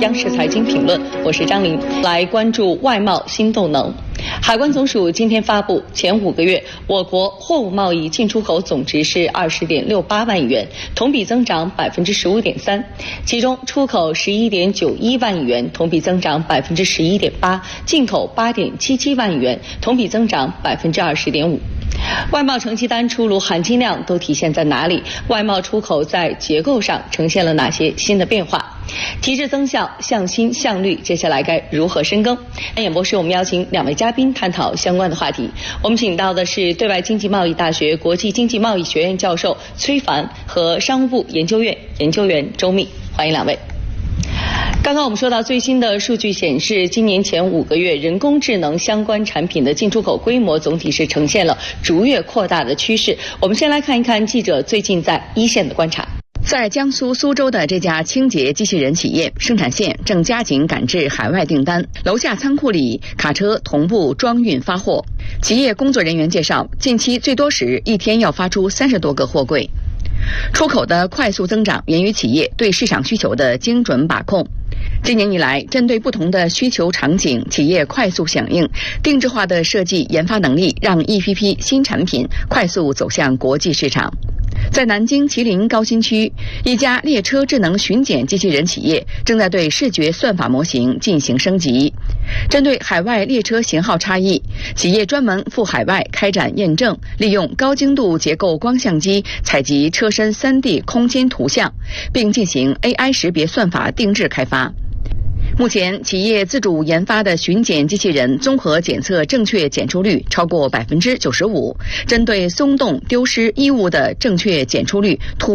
央视财经评论，我是张琳，来关注外贸新动能。海关总署今天发布，前5个月我国货物贸易进出口总值是20.68万亿元，同比增长15.3%，其中出口11.91万亿元，同比增长11.8%，进口8.77万亿元，同比增长20.5%。外贸成绩单出炉含金量都体现在哪里？外贸出口在结构上呈现了哪些新的变化？提质增效、向新向绿，接下来该如何深耕？演播室我们邀请2位嘉宾探讨相关的话题。我们请到的是对外经济贸易大学国际经济贸易学院教授崔凡和商务部研究院研究员周密，欢迎2位。刚刚我们说到最新的数据显示，今年前5个月人工智能相关产品的进出口规模总体是呈现了逐月扩大的趋势。我们先来看一看记者最近在一线的观察。 在江苏苏州的这家清洁机器人企业，生产线正加紧赶制海外订单，楼下仓库里卡车同步装运发货。企业工作人员介绍，近期最多时一天要发出30多个货柜。出口的快速增长源于企业对市场需求的精准把控。今年以来，针对不同的需求场景，企业快速响应，定制化的设计研发能力让一批批新产品快速走向国际市场。在南京麒麟高新区，一家列车智能巡检机器人企业正在对视觉算法模型进行升级。针对海外列车型号差异，企业专门赴海外开展验证，利用高精度结构光相机采集车身3D 空间图像，并进行 AI 识别算法定制开发。目前，企业自主研发的巡检机器人综合检测正确检出率超过95%，针对松动、丢失衣物的正确检出率突